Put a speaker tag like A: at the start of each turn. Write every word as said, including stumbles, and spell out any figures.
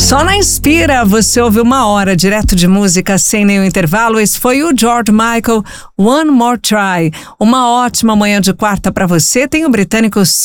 A: Só na Inspira você ouve uma hora direto de música sem nenhum intervalo. Esse foi o George Michael, One More Try. Uma ótima manhã de quarta para você. Tem o britânico